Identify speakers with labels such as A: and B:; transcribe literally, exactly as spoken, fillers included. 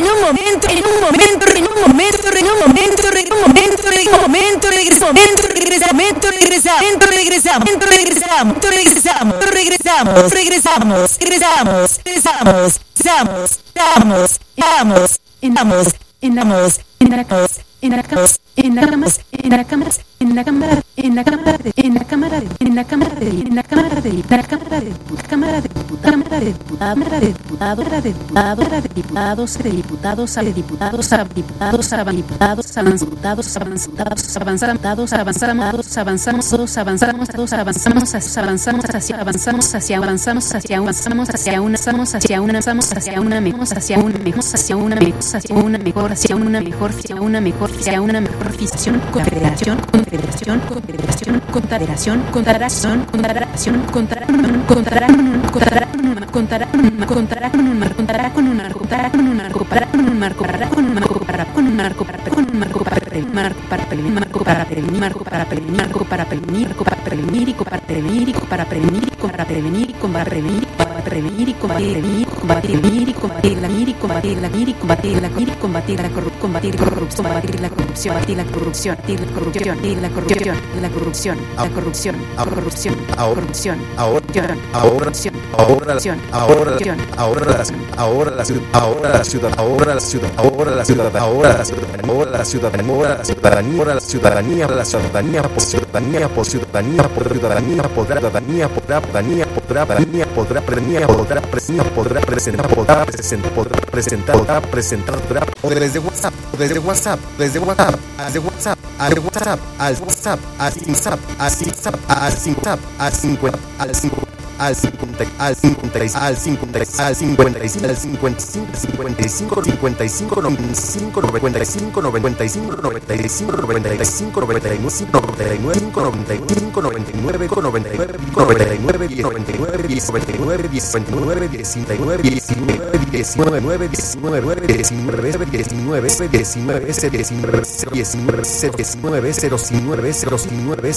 A: un momento, en un momento, en un momento, en un momento, en un momento, en un momento, regresamos, regresamos, regresamos, regresamos, regresamos, regresamos, regresamos, regresamos, regresamos, regresamos, regresamos, vamos, vamos, vamos, vamos, enarcamos, enarcamos, enarcamos, enarcamos, en la cámara, en la cámara de, en la cámara de, en la cámara de, en la cámara de, la cámara de, cámara de, cámara de, cámara de diputados, de diputados, de diputados, de diputados, de diputados, a diputados, a diputados, avanzados, avanzados, avanzados, avanzamos, avanzamos, todos avanzamos, todos avanzamos, avanzamos hacia, avanzamos hacia, avanzamos hacia, avanzamos hacia una, avanzamos hacia una, avanzamos hacia una mejor, hacia una mejor, hacia una mejor, hacia una mejor, hacia una mejor, hacia una mejor, hacia una mejor federación, confederación, confederación, confederación, confederación, confederación, confederación, contará con un contará con un contará con un contará con un contará con un marco, contará con un marco, contará con un marco, para con un marco, para con un marco, para con un marco, para con un marco, para prevenir, marco para prevenir, marco para prevenir, marco para prevenir, marco para prevenir, marco para prevenir y para prevenir y para prevenir y para prevenir y para prevenir para prevenir y combatir y combatir y combatir la ir y combatir la ir y combatir la ir y combatir la corrupción, combatir corrupción, combatir la corrupción, combatir la corrupción, combatir la corrupción, y la corrupción, la corrupción, la corrupción, corrupción, corrupción, ahora, ahora, ahora, ahora, ahora, ahora la ciudad, ahora la ciudad, ahora la ciudad, ahora la ciudad, ahora la ciudad, ahora la ciudad, ahora la ciudadanía, ahora la ciudadanía, la ciudadanía, por ciudadanía, por ciudadanía, por ciudadanía, podrá, ciudadanía, podrá, ciudadanía, podrá, ciudadanía, podrá, premia, podrá, presentar, podrá presentar, podrá presentar, podrá presentar, podrá presentar, podrá, o desde WhatsApp, desde WhatsApp, desde WhatsApp, desde WhatsApp, al WhatsApp, al WhatsApp, al WhatsApp, al WhatsApp, al WhatsApp, al cincuenta, al cinco, al cincuenta, al cincuenta, al cincuenta, al cincuenta y cinco, al cincuenta y cinco, cincuenta y cinco, cincuenta y cinco, noventa y cinco, noventa y cinco, noventa y cinco, noventa y cinco, noventa y cinco, noventa y nueve, noventa y nueve, noventa y cinco, noventa y nueve, noventa y nueve, noventa y nueve, noventa y nueve, noventa y nueve, diecinueve, diecinueve, diecinueve, diecinueve, diecinueve, diecinueve, diecinueve, diecinueve, diecinueve, cero nueve, cero nueve, cero nueve,